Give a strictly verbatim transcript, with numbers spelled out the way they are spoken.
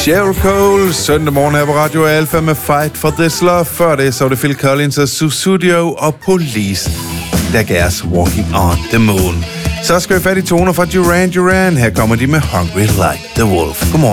Sheryl Cole, søndag morgen her på Radio Alpha med Fight for This Love. Før det, så var det Phil Collins og Sussudio og Police, der gav os Walking on the Moon. Så skal vi fat i toner fra Duran Duran. Her kommer de med Hungry Like the Wolf. Godmorgen.